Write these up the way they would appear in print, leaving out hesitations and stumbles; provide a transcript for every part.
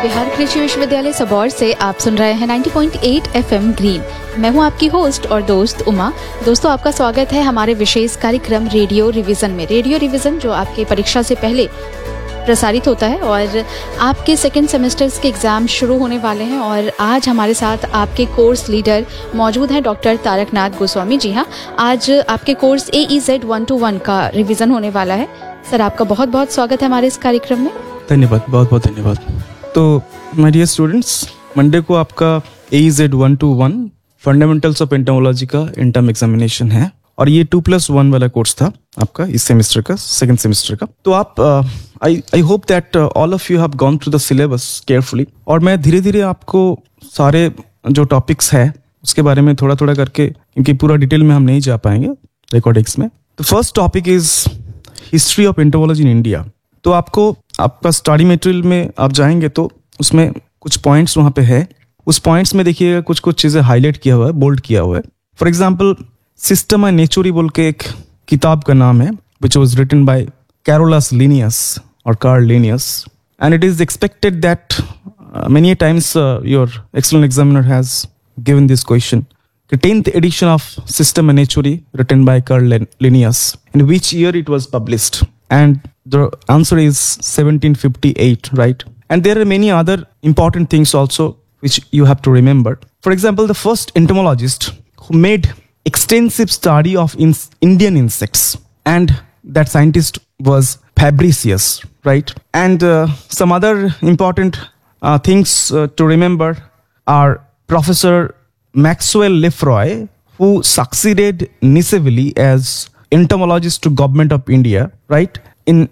बिहार कृषि विश्वविद्यालय सबौर से आप सुन रहे हैं 90.8 FM ग्रीन। मैं हूं आपकी होस्ट और दोस्त उमा। दोस्तों, आपका स्वागत है हमारे विशेष कार्यक्रम रेडियो रिवीजन में। रेडियो रिवीजन जो आपके परीक्षा से पहले प्रसारित होता है और आपके सेकेंड सेमेस्टर्स के एग्ज़ाम शुरू होने वाले हैं। और आज हमारे साथ आपके कोर्स लीडर मौजूद हैं डॉक्टर तारकनाथ गोस्वामी। जी हाँ, आज आपके कोर्स AEZ 121 का रिवीजन होने वाला है। सर, आपका बहुत बहुत स्वागत है हमारे इस कार्यक्रम में। धन्यवाद, बहुत बहुत धन्यवाद। तो माय डियर स्टूडेंट्स, मंडे को आपका AEZ 121 फंडामेंटल्स ऑफ एंटोमोलॉजी का इंटर्म एग्जामिनेशन है और ये 2+1 वाला कोर्स था आपका इस सेमेस्टर का, सेकंड सेमेस्टर का। तो आप I hope that all of you have gone through the syllabus carefully. और मैं धीरे धीरे आपको सारे जो टॉपिक्स है उसके बारे में थोड़ा थोड़ा करके, क्योंकि पूरा डिटेल में हम नहीं जा पाएंगे रिकॉर्डिंग्स में। तो first topic is history of entomology in India. तो आपको आपका स्टडी मटेरियल में आप जाएंगे तो उसमें कुछ पॉइंट्स वहाँ पे है। उस पॉइंट्स में देखिएगा कुछ चीज़ें हाईलाइट किया हुआ है, बोल्ड किया हुआ है। फॉर एग्जाम्पल, सिस्टम एंड नेचुरी बोल के एक किताब का नाम है, which was written by Carolus Linnaeus और Karl Linnaeus, and it is expected that many times your external examiner has given this question. The 10th edition of System and Nature written by Carl Linnaeus. In which year it was published? And the answer is 1758, right? And there are many other important things also which you have to remember. For example, the first entomologist who made extensive study of Indian insects, and that scientist was Fabricius, right? And some other important things to remember are Professor Maxwell Lefroy, who succeeded Niceville as entomologist to government of India, right, in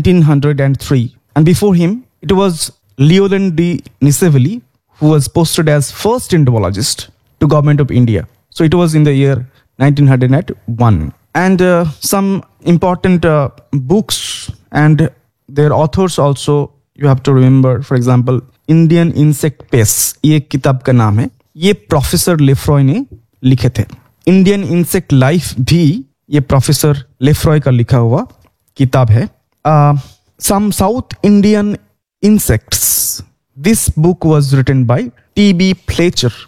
1903. And before him, it was Leopold de Niceville, who was posted as first entomologist to government of India. So it was in the year 1901. And some important books and their authors also you have to remember. For example, Indian Insect Pests, ये किताब का नाम है, ये professor लेफ्रॉय ने लिखे थे। Indian insect life भी ये प्रोफेसर लेफ्रॉय का लिखा हुआ किताब है। सम south Indian insects, this book was written by TB Fletcher,